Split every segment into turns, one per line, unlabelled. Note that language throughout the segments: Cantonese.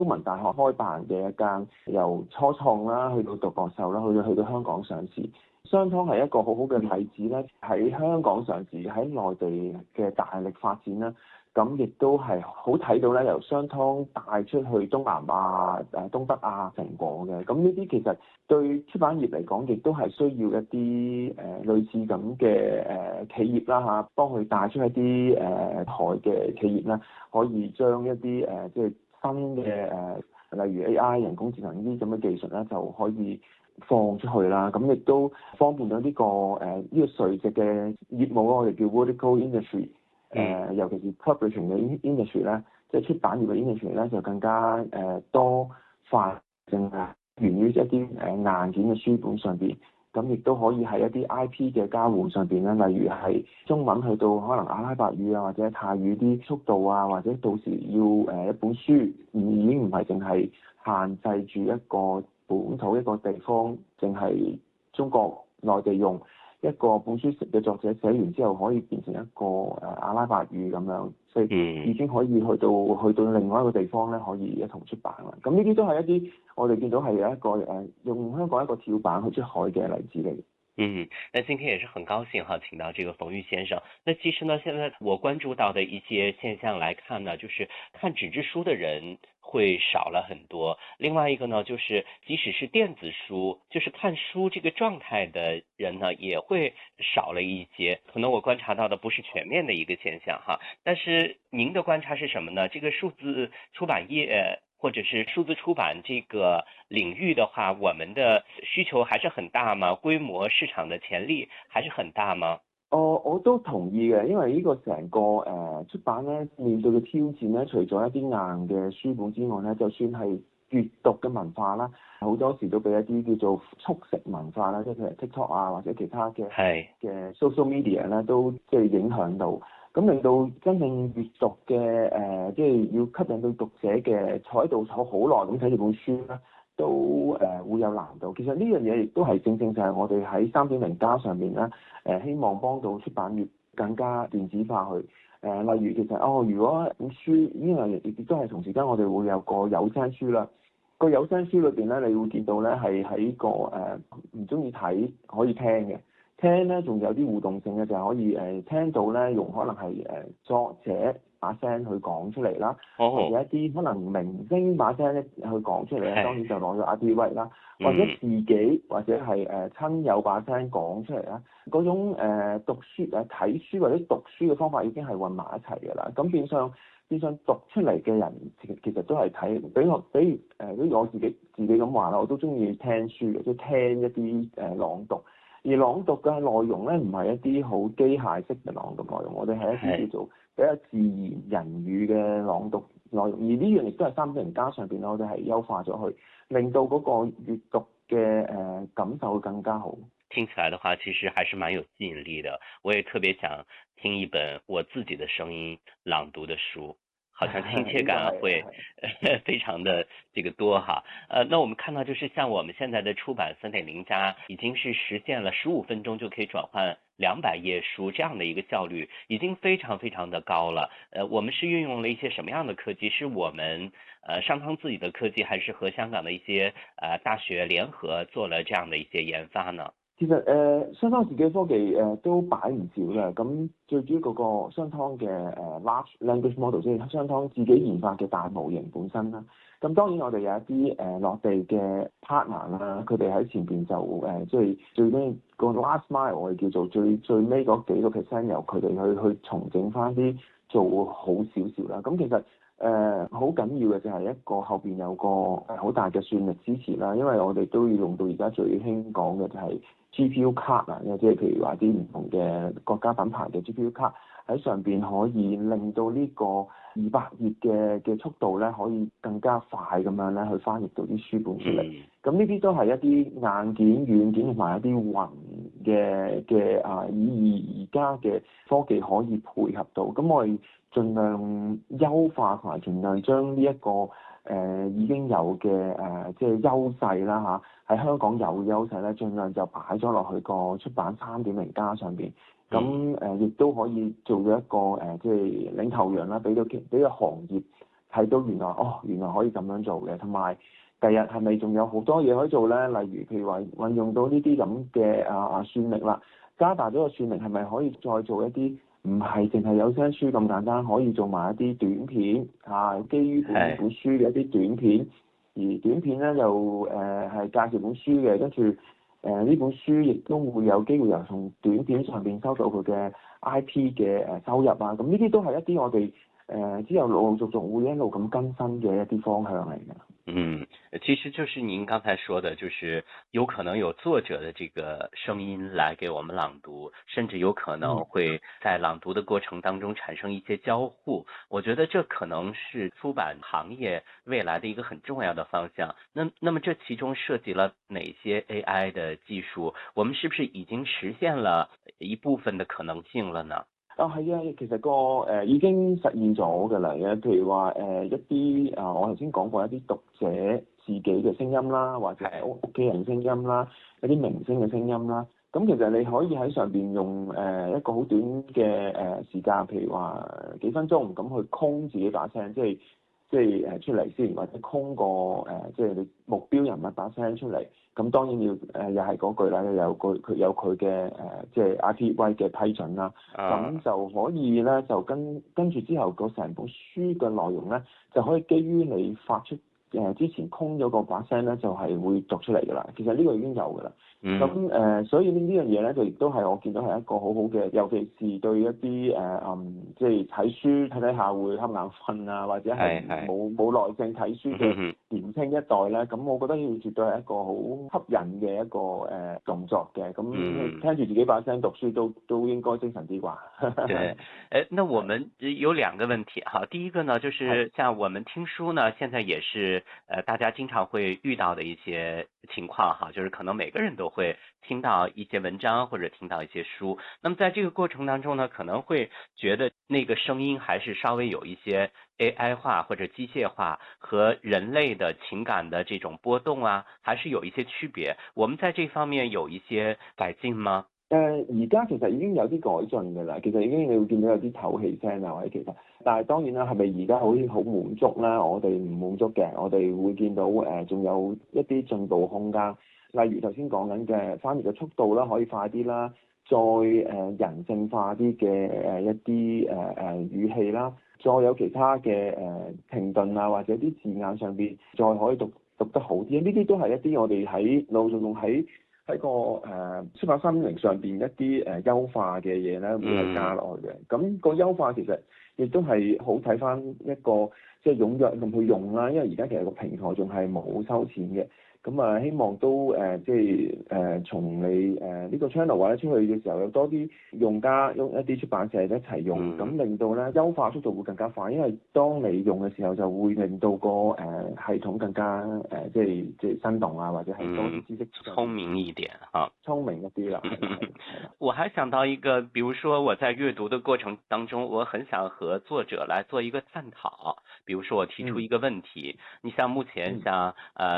中文大學開辦嘅一間由初創啦，去到獨角獸啦，去到香港上市。商湯係一個好好嘅例子咧，喺香港上市，喺內地嘅大力發展啦。咁亦都係好睇到咧，由商湯帶出去東南亞、東北亞成果嘅。咁呢啲其實對出版業嚟講，亦都係需要一啲類似咁嘅企業啦嚇，幫佢帶出一啲台嘅企業啦，可以將一啲即係新嘅例如 AI 人工智能呢啲咁嘅技術咧，就可以放出去啦。咁亦都方便咗呢個垂直嘅業務，我哋叫 vertical industry。尤其是 publishing 嘅 industry 咧，即係出版業嘅 industry 咧，就更加多化性啊，源於一啲硬件嘅書本上邊，咁亦都可以喺一啲 IP 嘅交換上邊咧，例如係中文去到可能阿拉伯語啊，或者泰語啲速度啊，或者到時要一本書，已經唔係淨係限制住一個本土一個地方，淨係中國內地用。一個本書嘅作者寫完之後，可以變成一個阿拉伯語咁樣，所以已經可以去到另外一個地方咧，可以一同出版啦。咁呢啲都係一啲我哋見到係有一個用香港一個跳板去出海嘅例子嚟。
那今天也是很高興哈，請到這個馮玉先生。那其實呢，現在我關注到的一些現象來看呢，就是看紙質書的人會少了很多。另外一個呢，就是即使是電子書，就是看書這個狀態的人呢，也會少了一些。可能我觀察到的不是全面的一個現象哈，但是您的觀察是什麼呢？這個數字出版業或者是數字出版這個領域的話，我們的需求還是很大嗎？規模市場的潛力還是很大嗎？
我都同意嘅，因為呢個成個出版咧面對嘅挑戰咧，除咗一啲硬嘅書本之外咧，就算係閱讀嘅文化啦，好多時都俾一啲叫做速食文化啦，即係譬如 TikTok 啊或者其他嘅social media 咧，都即係影響到。咁令到真正閱讀嘅即係要吸引到讀者嘅坐喺度坐好耐咁睇住本書咧，都會有難度。其實呢樣嘢亦都係正正就係我哋喺3.0上面咧，希望幫到出版業更加電子化去。例如其實如果本書呢樣嘢亦都係同時間我哋會有個有聲書啦。個有聲書裏邊咧，你會見到咧係喺個唔中意睇可以聽嘅。聽咧仲有啲互動性嘅，就係可以聽到咧，用可能係作者把聲去講出嚟啦，或者一啲可能明星把聲咧去講出嚟咧，當然就攞咗阿 D 位啦，或者自己或者係親友把聲講出嚟啦，嗰種讀書睇書或者讀書嘅方法已經係混埋一齊㗎啦。咁變相讀出嚟嘅人其實都係睇，比如我自己咁話啦，我都中意聽書嘅，即係聽一啲朗讀。而朗讀嘅內容咧，唔係一啲好機械式嘅朗讀內容，我哋係一啲叫做比較自然人語嘅朗讀內容。而呢樣亦都係3.0上邊咧，我哋係優化咗去，令到嗰個閱讀嘅感受更加好。
聽起來的話，其實還是蠻有吸引力的。我也特別想聽一本我自己的聲音朗讀的書。好像親切感會非常的這個多哈。那我們看到就是像我們現在的出版3.0加已經是實現了15分鐘就可以轉換200頁書這樣的一個效率，已經非常非常的高了。我們是運用了一些什麼樣的科技？是我們商湯自己的科技，還是和香港的一些大學聯合做了這樣的一些研發呢？
其實商湯自己科技都擺唔少嘅，咁最主要嗰個商湯嘅large language model 即係商湯自己研發嘅大模型本身啦。咁當然我哋有一啲落地嘅 partner 啦，佢哋喺前邊就即係最尾個 last mile 我哋叫做最尾嗰幾個 percent 由佢哋去重整翻啲做好少少啦。咁其實好緊要嘅就係一個後邊有個好大嘅算力支持啦，因為我哋都要用到而家最興講嘅就係GPU 卡啊，即係譬如話啲唔同嘅國家品牌嘅 GPU 卡喺上邊可以令到呢個200頁嘅速度咧，可以更加快咁樣咧去翻譯到啲書本出嚟。咁呢啲都係一啲硬件、軟件同埋一啲雲嘅以而家嘅科技可以配合到。咁我哋盡量優化同埋盡量將呢一個已經有嘅即係優勢啦嚇，喺香港有嘅優勢咧，盡量就擺咗落去個出版3.0加上邊。咁亦都可以做咗一個即係領頭羊啦，俾個行業睇到原來可以咁樣做嘅，同埋第日係咪仲有好多嘢可以做咧？例如譬如話運用到呢啲咁嘅算力啦，加大咗個算力係咪可以再做一啲唔係淨係有聲書咁簡單，可以做埋一啲短片基於本書嘅一啲短片，而短片咧就係介紹本書嘅，跟住呢本書亦都會有機會由從短片上邊收到佢嘅 IP 嘅收入啊，咁呢啲都係一啲我哋之後陸陸續續會一路咁更新嘅一啲方向嚟嘅。
其實就是您剛才說的，就是有可能有作者的這個聲音來給我們朗讀，甚至有可能會在朗讀的過程當中產生一些交互。我覺得這可能是出版行業未來的一個很重要的方向。那麼這其中涉及了哪些 AI 的技術？我們是不是已經實現了一部分的可能性了呢？
係啊，其實已經實現咗㗎啦。譬如話一啲我頭先講過一啲讀者自己嘅聲音啦，或者係屋企人聲音啦，一啲明星嘅聲音啦。咁其實你可以喺上邊用一個好短嘅時間，譬如話幾分鐘咁去空自己把聲，即係出嚟先，或者空個即係你目標人物把聲出嚟。咁當然要又係嗰句啦，佢有佢嘅即係 IP 嘅批准啦。咁就可以咧，就跟住之後個成本書嘅內容咧，就可以基於你發出之前空咗個把聲咧，就係會讀出嚟㗎啦。其實呢個已經有㗎啦。咁所以呢樣嘢咧，就亦都係我見到係一個好好嘅，尤其是對一啲即係睇書睇下會瞌眼瞓啊，或者係冇耐性睇書嘅年輕一代咧，咁我覺得呢絕對係一個好吸引嘅一個動作嘅。咁聽住自己把聲讀書都應該精神啲啩。
對，那我們有兩個問題哈。第一個呢，就是像我們聽書呢，現在也是大家經常會遇到的一些情況哈，就是可能每個人都會聽到一些文章或者聽到一些書，那麼在這個過程當中呢，可能會覺得那個聲音還是稍微有一些 AI 化或者機械化，和人類的情感的這種波動啊，還是有一些區別。我們在這方面有一些改進嗎？
而家其實已經有啲改進㗎啦，其實已經你會見到有啲唞氣聲啊，或者其實，但係當然啦，係咪而家好滿足咧？我哋唔滿足嘅，我哋會見到仲有一啲進步空間，例如頭先講緊嘅翻譯嘅速度啦，可以快啲啦，再人性化啲嘅一啲語氣啦，再有其他嘅停頓啊，或者啲字眼上邊再可以讀得好啲，呢啲都係一啲我哋喺陸續用喺個出版3.0上邊一啲優化嘅嘢咧，會係加落去嘅。咁個優化其實亦都係好睇翻一個即係踴躍咁去用啦，因為而家其實個平台仲係冇收錢嘅。咁希望都即係從你呢個 channel 或者出去嘅時候有多啲用家用一啲出版社一齊用，咁令到咧優化速度會更加快，因為當你用嘅時候就會令到個系統更加即係生動啊，或者係多啲知識
聰明一點啊，
聰明一啲啦。
我還想到一個，比如說我在閱讀的過程當中，我很想和作者來做一個探討。比如說我提出一個問題，你像目前像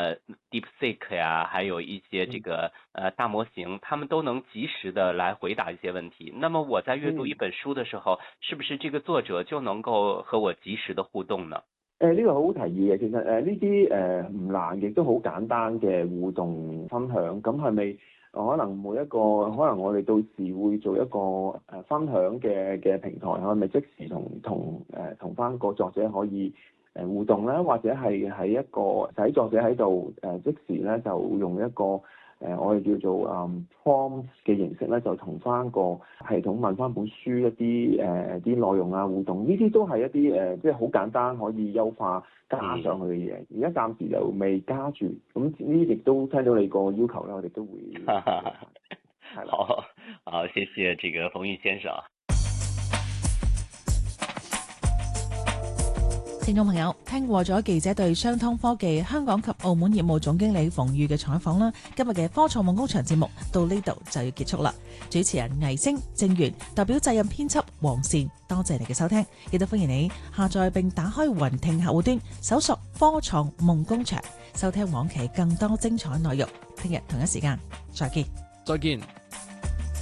DeepSeek 呀，還有一些這個大模型，他們都能及時的來回答一些問題。那麼我在閱讀一本書的時候，是不是這個作者就能夠和我及時的互動呢？
呢個好好提議嘅，其實呢啲唔難亦都好簡單嘅互動分享，咁係咪可能每一個可能我哋到時會做一個分享嘅平台，係咪即時同翻個作者可以互動咧，或者係喺一個使作者喺度即時咧就用一個我哋叫做prompt 嘅形式咧，就同翻個系統問翻本書一啲啲內容啊互動，呢啲都係一啲即係好簡單可以優化加上去嘅嘢。而家暫時又未加住，咁呢啲亦都聽到你個要求咧，我哋都會係啦。
好，謝謝這個馮煜先生。
聽眾朋友，聽過咗記者對商湯科技香港及澳門業務總經理馮煜嘅採訪啦，今日嘅科創夢工場節目到呢度就要結束啦。主持人倪星、正源代表責任編輯黃善，多謝你嘅收聽，亦都歡迎你下載並打開雲聽客戶端，搜索科創夢工場，收聽往期更多精彩內容。聽日同一時間再見。
再見。